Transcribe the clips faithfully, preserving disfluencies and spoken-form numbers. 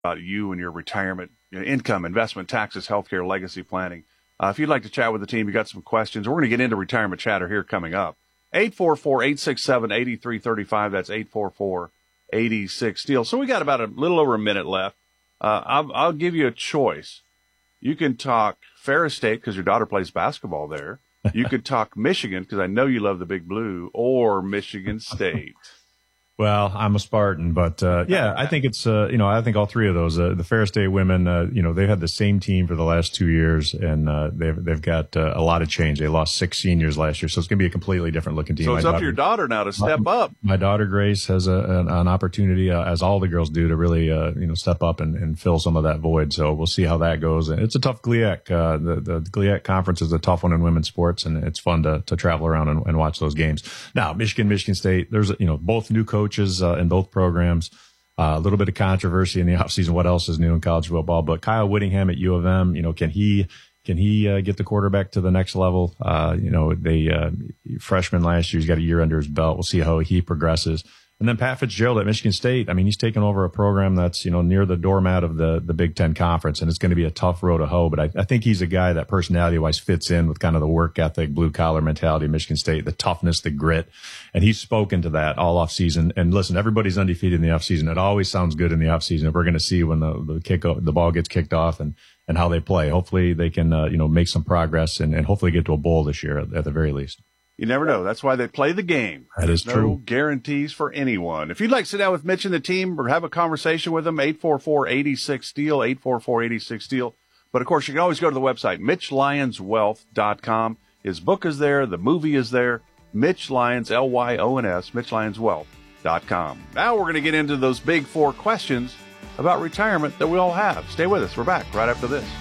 about you and your retirement, your income, investment, taxes, healthcare, legacy planning. Uh, if you'd like to chat with the team, you got some questions. We're going to get into retirement chatter here coming up. eight four four, eight six seven, eight three three five. That's eight four four, eight six, STEEL. So we got about a little over a minute left. Uh, I'll, I'll give you a choice. You can talk Ferris State because your daughter plays basketball there. You could talk Michigan because I know you love the Big Blue, or Michigan State. Well, I'm a Spartan, but uh, yeah, I think it's uh, you know I think all three of those. Uh, the Ferris State women, uh, you know, they've had the same team for the last two years, and uh, they've they've got uh, a lot of change. They lost six seniors last year, so it's going to be a completely different looking team. So it's my up daughter, to your daughter now to step my, up. My daughter Grace has a, an, an opportunity, uh, as all the girls do, to really uh, you know step up and, and fill some of that void. So we'll see how that goes. And it's a tough G L I A C. Uh, the the G L I A C conference is a tough one in women's sports, and it's fun to to travel around and, and watch those games. Now, Michigan, Michigan State. There's you know both new coaches uh, in both programs. Uh, a little bit of controversy in the offseason. What else is new in college football? But Kyle Whittingham at U of M, you know, can he can he uh, get the quarterback to the next level? Uh, you know, they uh, freshman last year, he's got a year under his belt. We'll see how he progresses. And then Pat Fitzgerald at Michigan State. I mean, he's taken over a program that's, you know, near the doormat of the, the Big Ten Conference, and it's going to be a tough road to hoe. But I, I think he's a guy that personality-wise fits in with kind of the work ethic, blue-collar mentality of Michigan State, the toughness, the grit. And he's spoken to that all offseason. And listen, everybody's undefeated in the offseason. It always sounds good in the offseason. We're going to see when the, the kick the ball gets kicked off and, and how they play. Hopefully they can, uh, you know, make some progress and, and hopefully get to a bowl this year at, at the very least. You never know. That's why they play the game. That is no true. No guarantees for anyone. If you'd like to sit down with Mitch and the team or have a conversation with them, eight four four, eight six, STEEL, eight four four, eight six, STEEL. But, of course, you can always go to the website, mitch lyons wealth dot com. His book is there. The movie is there. Mitch Lyons, L Y O N S, mitch lyons wealth dot com. Now we're going to get into those big four questions about retirement that we all have. Stay with us. We're back right after this.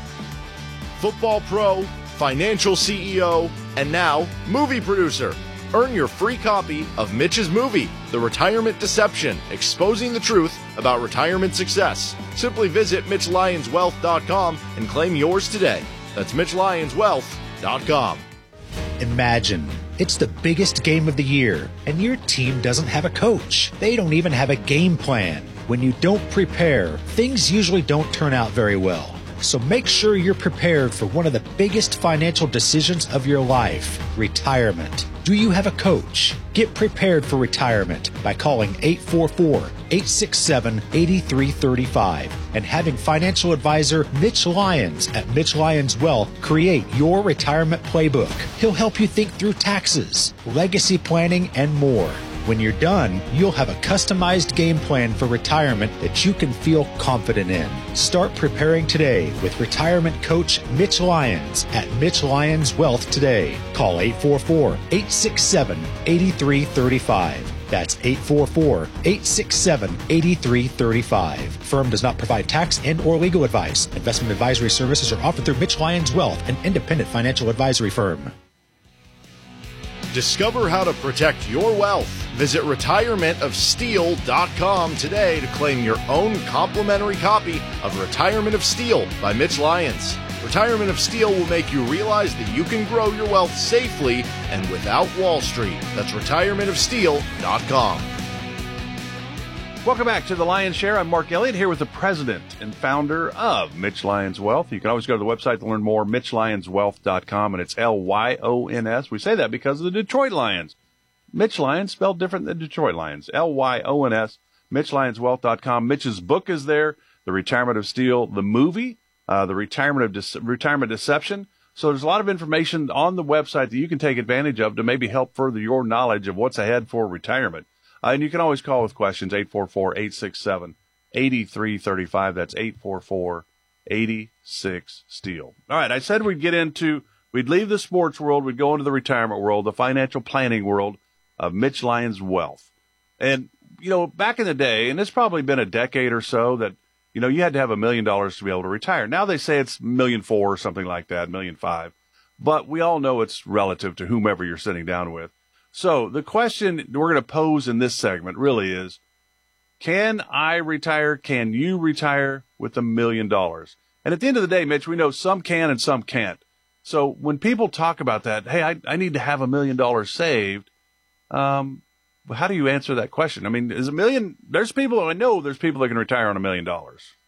Football pro, financial C E O, and now movie producer. Earn your free copy of Mitch's movie, The Retirement Deception, exposing the truth about retirement success. Simply visit mitch lyons wealth dot com and claim yours today. That's mitch lyons wealth dot com. Imagine it's the biggest game of the year, and your team doesn't have a coach. They don't even have a game plan. When you don't prepare, things usually don't turn out very well. So make sure you're prepared for one of the biggest financial decisions of your life, retirement. Do you have a coach? Get prepared for retirement by calling eight four four, eight six seven, eight three three five and having financial advisor Mitch Lyons at Mitch Lyons Wealth create your retirement playbook. He'll help you think through taxes, legacy planning, and more. When you're done, you'll have a customized game plan for retirement that you can feel confident in. Start preparing today with retirement coach Mitch Lyons at Mitch Lyons Wealth today. Call eight four four, eight six seven, eight three three five. That's eight four four, eight six seven, eight three three five. Firm does not provide tax and or legal advice. Investment advisory services are offered through Mitch Lyons Wealth, an independent financial advisory firm. Discover how to protect your wealth. Visit retirement of steel dot com today to claim your own complimentary copy of Retirement of Steel by Mitch Lyons. Retirement of Steel will make you realize that you can grow your wealth safely and without Wall Street. That's retirement of steel dot com. Welcome back to the Lion's Share. I'm Mark Elliott here with the president and founder of Mitch Lyons Wealth. You can always go to the website to learn more, mitch lyons wealth dot com, and it's L Y O N S. We say that because of the Detroit Lions. Mitch Lyons, spelled different than Detroit Lions. L Y O N S, mitch lyons wealth dot com. Mitch's book is there, The Retirement of Steel, the movie, uh, The Retirement of De- Retirement Deception. So there's a lot of information on the website that you can take advantage of to maybe help further your knowledge of what's ahead for retirement. Uh, and you can always call with questions, eight four four, eight six seven, eight three three five. That's eight four four, eight six, STEEL. All right, I said we'd get into, we'd leave the sports world, we'd go into the retirement world, the financial planning world of Mitch Lyons Wealth. And, you know, back in the day, and it's probably been a decade or so that, you know, you had to have a million dollars to be able to retire. Now they say it's million four or something like that, million five. But we all know it's relative to whomever you're sitting down with. So the question we're going to pose in this segment really is, can I retire? Can you retire with a million dollars? And at the end of the day, Mitch, we know some can and some can't. So when people talk about that, hey, I, I need to have a million dollars saved, um, how do you answer that question? I mean, is a million, there's people, I know there's people that can retire on a million dollars.